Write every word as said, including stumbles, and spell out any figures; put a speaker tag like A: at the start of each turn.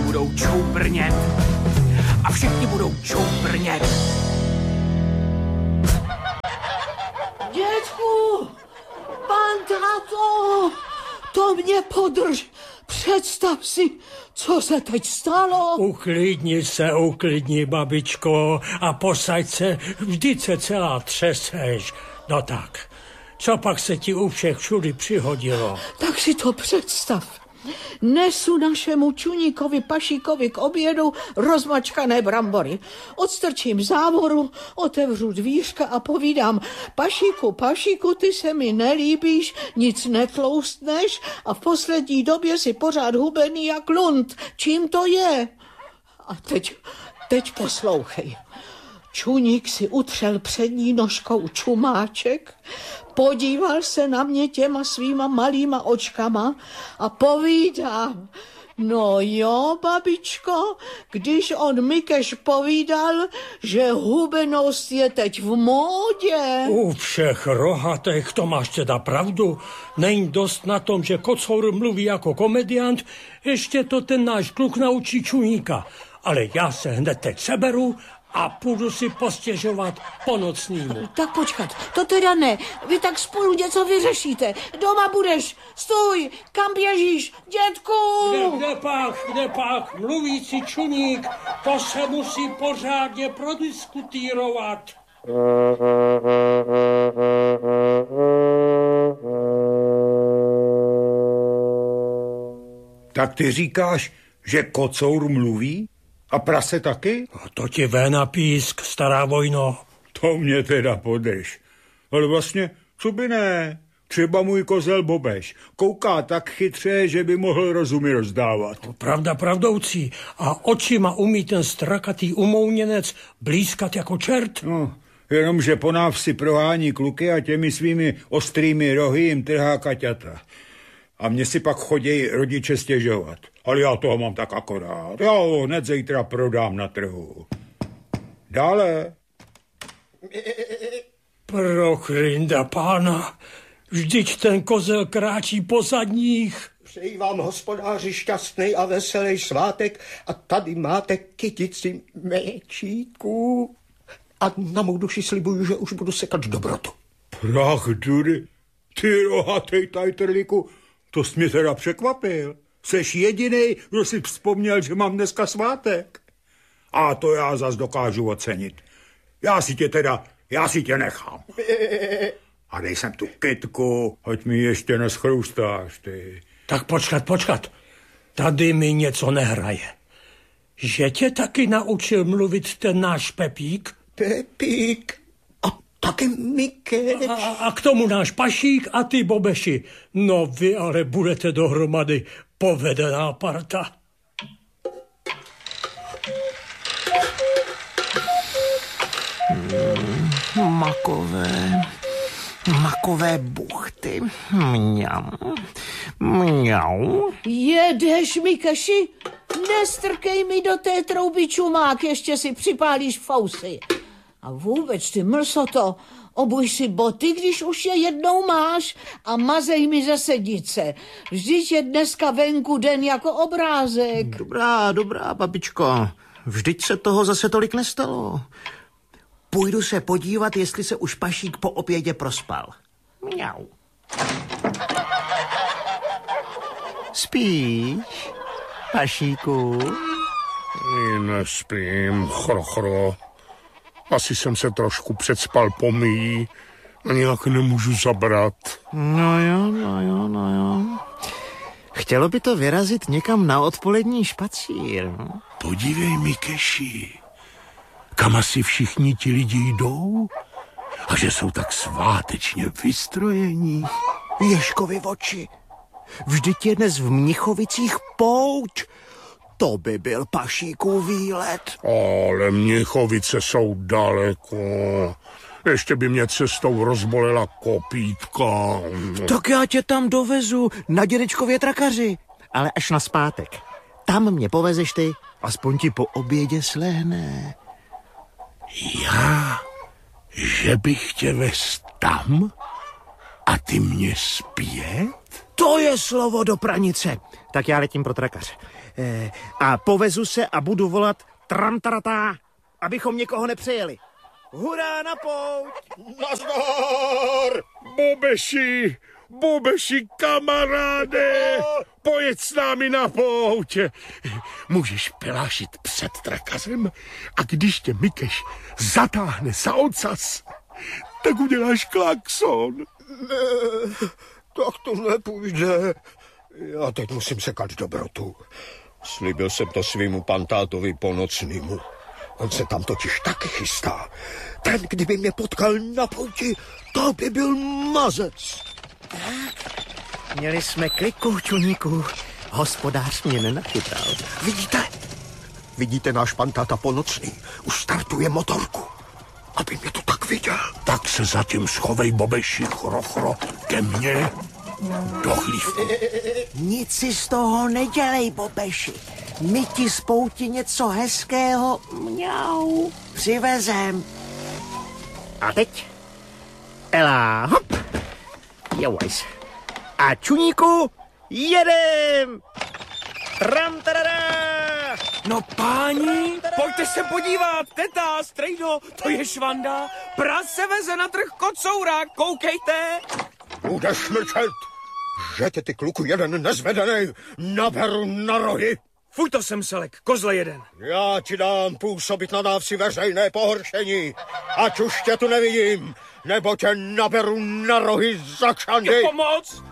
A: budou čoubrnět. A všichni budou čoubrnět.
B: Dětku, pan táto, to mě podrž. Představ si, co se teď stalo.
C: Uklidni se, uklidni, babičko, a posaď se, vždyť se celá třeseš. No tak, co pak se ti u všech všudy přihodilo?
B: Tak si to představ. Nesu našemu čuníkovi Pašíkovi k obědu rozmačkané brambory. Odstrčím závoru, otevřu dvířka a povídám: Pašíku, Pašíku, ty se mi nelíbíš, nic netloustneš a v poslední době si pořád hubený jak lund. Čím to je? A teď, teď poslouchej. Čuník si utřel přední nožkou čumáček, podíval se na mě těma svýma malýma očkama a povídá: no jo, babičko, když on Mikeš povídal, že hubenost je teď v módě.
C: U všech rohatech to máš teda pravdu. Není dost na tom, že Kocour mluví jako komediant, ještě to ten náš kluk naučí Čuníka. Ale já se hned teď seberu a půjdu si postěžovat po nocnímu.
B: Tak počkat, to teda ne. Vy tak spolu něco vyřešíte. Doma budeš. Stůj, kam běžíš, dětku?
C: Kde, kde pak, kde pak? Mluvící Čuník, to se musí pořádně prodiskutírovat.
D: Tak ty říkáš, že Kocour mluví? A prase taky?
C: To ti vé na písk, stará vojno.
D: To mě teda podeš. Ale vlastně, co by ne? Třeba můj kozel Bobeš kouká tak chytře, že by mohl rozumy rozdávat.
C: Pravda pravdoucí. A očima umí ten strakatý umouněnec blízkat jako čert.
D: No, jenomže po návsi prohání kluky a těmi svými ostrými rohy jim trhá kaťata. A mně si pak chodějí rodiče stěžovat. Ale já toho mám tak akorát. Já ho hned zítra prodám na trhu. Dále.
C: Prochrinda pána, vždyť ten kozel kráčí po zadních.
E: Přeji vám, hospodáři, šťastný a veselý svátek a tady máte kytici méčíků. A na mou duši slibuju, že už budu sekat dobrotu.
D: Prach dury, ty rohatej tajtrlíku, to jsi mě teda překvapil. Seš jedinej, kdo si vzpomněl, že mám dneska svátek. A to já zas dokážu ocenit. Já si tě teda, já si tě nechám. A dej sem tu kytku, ať mi ještě neschrustáš, ty.
C: Tak počkat, počkat. Tady mi něco nehraje. Že tě taky naučil mluvit ten náš Pepík?
E: Pepík a taky Mikeš.
C: A, a k tomu náš Pašík a ty Bobeši. No vy ale budete dohromady povedená parta.
F: Hmm, makové, makové buchty. Mňam, mňau.
B: Jedeš, Mikeši? Nestrkej mi do té trouby čumák, ještě si připálíš fousy. A vůbec, ty mlsoto, obuj si boty, když už je jednou máš, a mazej mi ze sedice. Vždyť je dneska venku den jako obrázek.
F: Dobrá, dobrá, babičko. Vždyť se toho zase tolik nestalo. Půjdu se podívat, jestli se už Pašík po obědě prospal. Mňau. Spíš, Pašíku?
G: Nespím, chro, chro. Asi jsem se trošku předspal pomíjí a nějak nemůžu zabrat.
F: No jo, no jo, no jo. Chtělo by to vyrazit někam na odpolední špacír.
G: Podívej, Mikeši, kam asi všichni ti lidi jdou a že jsou tak svátečně vystrojení.
F: Ježkovi oči. Vždyť je dnes v Mnichovicích pouč. To by byl Pašíkův výlet.
G: Ale Mnichovice jsou daleko. Ještě by mě cestou rozbolela kopítka.
F: Tak já tě tam dovezu na dědečkově trakaři. Ale až na zpátek. Tam mě povezeš ty, aspoň ti po obědě slehne.
G: Já, že bych tě vez tam a ty mě zpět?
F: To je slovo do pranice. Tak já letím pro trakaře. E, a povezu se a budu volat tramtaratá, abychom někoho nepřejeli. Hurá na pouť!
E: Nazdar!
G: Bobeši, Bobeši, kamaráde, pojeď s námi na pouť. Můžeš pelášit před trakazem a když tě Mikeš zatáhne za ocas, tak uděláš klakson.
E: Ne, tak to nepůjde. Já teď musím sekat dobrotu. Slíbil jsem to svýmu pantátovi ponocnýmu. On se tam totiž taky chystá. Ten, kdyby mě potkal na pouti, to by byl mazec.
F: Měli jsme kliku, čuníku. Hospodář mě nenachytal.
E: Vidíte? Vidíte náš pantáta ponocný? Už startuje motorku. Aby mě to tak viděl.
G: Tak se zatím schovej, Bobeši, chro, chro, ke mně do chlívku.
F: Nic si z toho nedělej, Bobeši. My ti z pouti něco hezkého, mňau, přivezem. A teď? Ela, hop. Jowajs. A čuníku, jedem! Tram, tarara!
A: No páni, pojďte se podívat, teta, strejdo, to je Švanda. Prase veze na trh kocoura, koukejte.
E: Budeš mlčet, že tě ty kluku jeden nezvedenej naberu na rohy.
A: Fuj to sem, Selek, kozle jeden.
E: Já ti dám působit na dávci veřejné pohoršení. Ať už tě tu nevidím, nebo tě naberu na rohy za kšandy.
A: Pomoc!